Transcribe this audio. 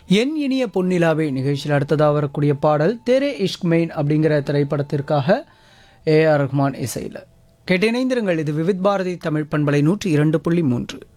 என் இனிய பொன்னிலாவே நிகழ்ச்சியில் அடுத்ததாக வரக்கூடிய பாடல் தெரே இஷ்க் மெயின் அப்படிங்கிற திரைப்படத்திற்காக ஏஆர் ரஹ்மான் இசையில் கேட்டு இணைந்திருங்கள். இது விவித் பாரதி தமிழ் பண்பலை 102.3.